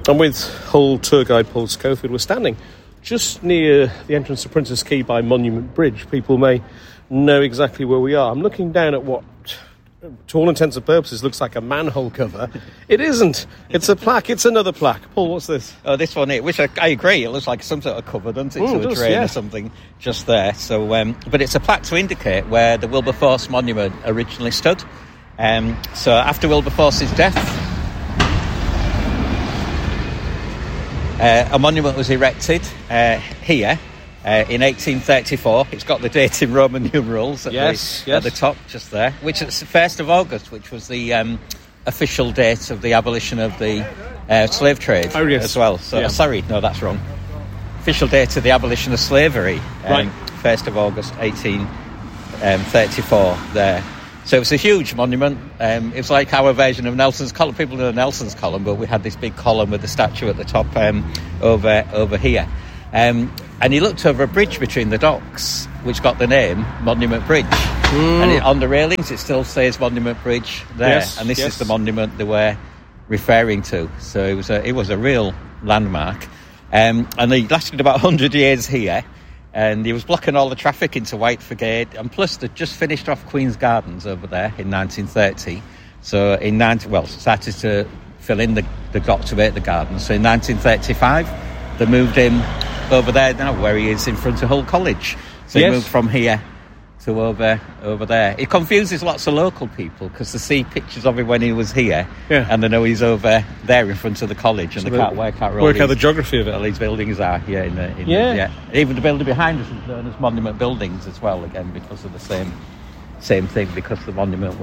And with Hull tour guide Paul Schofield, we're standing just near the entrance to Prince's Quay by Monument Bridge. People may know exactly where we are. I'm looking down at what, to all intents and purposes, looks like a manhole cover. It isn't. It's a plaque. It's another plaque. Paul, what's this? Oh, this one here, which I agree, it looks like some sort of cover, doesn't it? To a drain or something just there. So, but it's a plaque to indicate where the Wilberforce Monument originally stood. So after Wilberforce's death, a monument was erected here in 1834. It's got the date in Roman numerals at the top, just there, which is the 1st of August, which was the official date of the abolition of the slave trade as well. So, sorry, no, that's wrong. Official date of the abolition of slavery, 1st of August, 1834 there. So it's a huge monument. It's like our version of Nelson's Column. People know Nelson's Column, but we had this big column with the statue at the top over here. And he looked over a bridge between the docks, which got the name Monument Bridge. And on the railings, it still says Monument Bridge there. And this is the monument they were referring to. So it was a real landmark. And he lasted about 100 years here. And he was blocking all the traffic into Whiteford. And plus, they'd just finished off Queen's Gardens over there in 1930. So started to fill in the got to make the gardens. So in 1935, they moved him over there now, where he is in front of Hull College. So he moved from here to over there. It confuses lots of local people because they see pictures of him when he was here, and they know he's over there in front of the college, and they can't work out the geography of it. All these buildings are even the building behind us is known as Monument Buildings as well, again because of the same thing, because the monument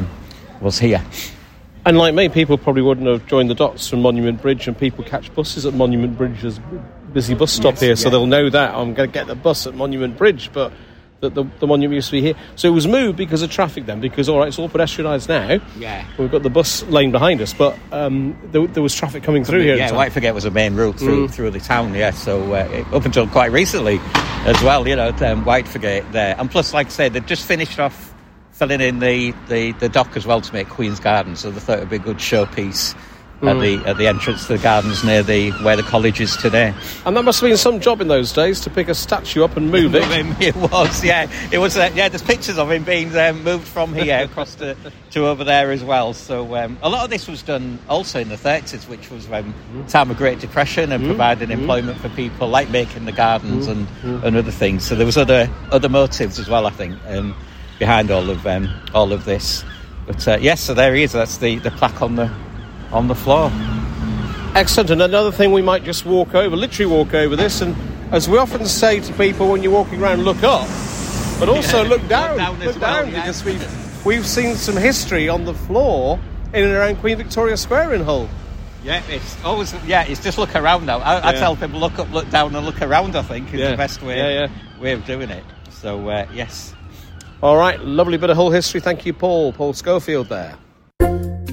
was here. And like me, people probably wouldn't have joined the dots from Monument Bridge, and people catch buses at Monument Bridge. There's a busy bus stop here, so they'll know that I'm going to get the bus at Monument Bridge, but the monument used to be here. So it was moved because of traffic then, because, all right, it's all pedestrianised now. Yeah. We've got the bus lane behind us, but there was traffic coming through here. Yeah, Whiteford was a main route through the town, so up until quite recently as well, Whiteford there. And plus, like I said, they'd just finished off filling in the dock as well to make Queen's Gardens, so they thought it would be a good showpiece at the entrance to the gardens near where the college is today. And that must have been some job in those days to pick a statue up and move it. It was. There's pictures of him being moved from here across to over there as well. So a lot of this was done also in the 30s, which was time of Great Depression and providing employment for people, like making the gardens and other things. So there was other motives as well, I think, behind all of this. But so there he is. That's the plaque on the floor. Excellent. And another thing, we might just literally walk over this, and as we often say to people when you're walking around, look up, but also look down because we've seen some history on the floor in and around Queen Victoria Square in Hull. Yeah, it's just look around now. I tell people look up, look down and look around, I think is the best way of doing it. So yes. All right, lovely bit of Hull history. Thank you, Paul Schofield there.